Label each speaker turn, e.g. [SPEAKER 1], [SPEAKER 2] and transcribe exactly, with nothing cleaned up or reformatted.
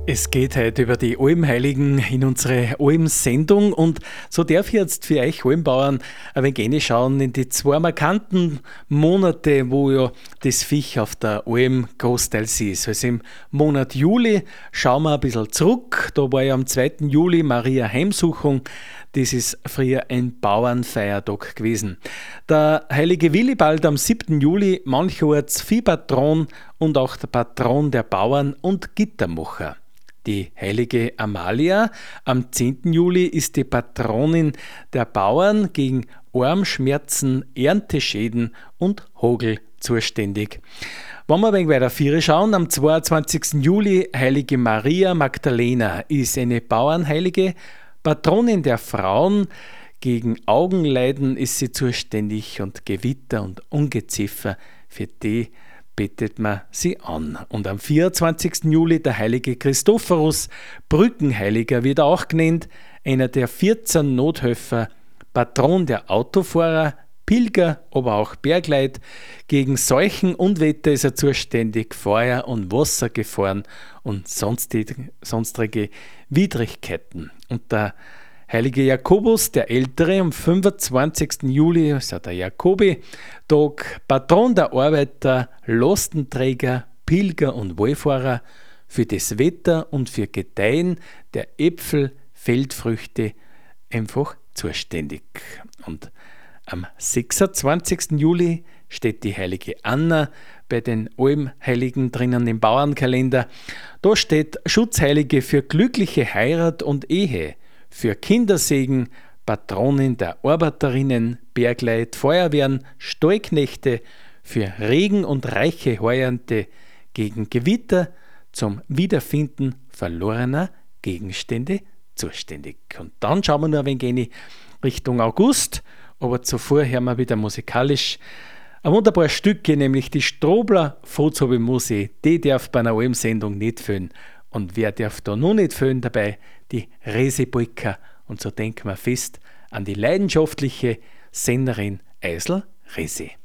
[SPEAKER 1] Es geht heute über die Almheiligen in unsere Almsendung und so darf ich jetzt für euch Almbauern ein wenig schauen in die zwei markanten Monate, wo ja das Viech auf der Alm großteils ist. Also im Monat Juli schauen wir ein bisschen zurück. Da war ja am zweiten Juli Maria Heimsuchung. Das ist früher ein Bauernfeiertag gewesen. Der heilige Willibald am siebten Juli, mancherorts Viehpatron und auch der Patron der Bauern und Gittermacher. Die heilige Amalia am zehnten Juli ist die Patronin der Bauern gegen Armschmerzen, Ernteschäden und Hagel zuständig. Wenn wir ein wenig weiter vorne schauen, am zweiundzwanzigsten Juli heilige Maria Magdalena ist eine Bauernheilige, Patronin der Frauen. Gegen Augenleiden ist sie zuständig und Gewitter und Ungeziefer, für die betet man sie an. Und am vierundzwanzigsten Juli der heilige Christophorus, Brückenheiliger wird er auch genannt, einer der vierzehn Nothelfer, Patron der Autofahrer, Pilger, aber auch Bergleute. Gegen Seuchen und Wetter ist er zuständig, Feuer- und Wassergefahren und sonstige, sonstige Widrigkeiten. Und der heilige Jakobus, der Ältere, am fünfundzwanzigsten Juli, also der Jakobi-Tag, Patron der Arbeiter, Lastenträger, Pilger und Wallfahrer, für das Wetter und für Gedeihen der Äpfel, Feldfrüchte einfach zuständig. Und am sechsundzwanzigsten Juli steht die heilige Anna bei den Almheiligen drinnen im Bauernkalender. Da steht Schutzheilige für glückliche Heirat und Ehe, für Kindersegen, Patronin der Arbeiterinnen, Bergleit, Feuerwehren, Stallknechte, für Regen und reiche Heuernte, gegen Gewitter, zum Wiederfinden verlorener Gegenstände zuständig. Und dann schauen wir noch ein wenig Richtung August, aber zuvor hören wir wieder musikalisch ein wunderbares Stücke, nämlich die Strobler Volkshobe-Musik, die darf bei einer Almsendung nicht fehlen. Und wer darf da noch nicht fehlen dabei? Die Resi-Polka. Und so denken wir fest an die leidenschaftliche Sängerin Eisl Resi.